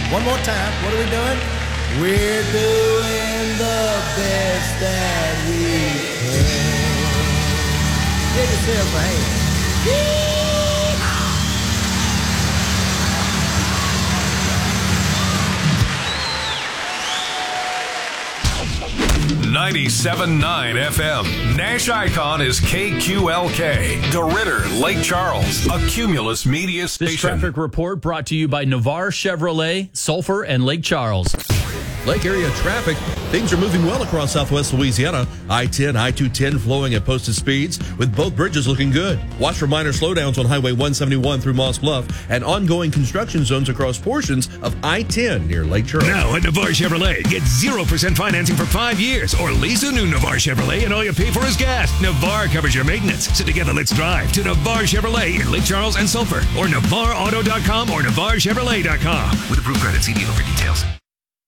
One more time. What are we doing? We're doing the best that we can. Give yourself a hand. 97.9 FM. Nash Icon is KQLK. DeRidder, Lake Charles, a Cumulus media station. This traffic report brought to you by Navarre Chevrolet, Sulphur, and Lake Charles. Lake area traffic. Things are moving well across southwest Louisiana. I-10, I-210 flowing at posted speeds, with both bridges looking good. Watch for minor slowdowns on Highway 171 through Moss Bluff and ongoing construction zones across portions of I-10 near Lake Charles. Now at Navarre Chevrolet, get 0% financing for 5 years, or lease a new Navarre Chevrolet and all you pay for is gas. Navarre covers your maintenance. So together, let's drive to Navarre Chevrolet in Lake Charles and Sulphur, or NavarreAuto.com or NavarreChevrolet.com. With approved credit, see dealer for details.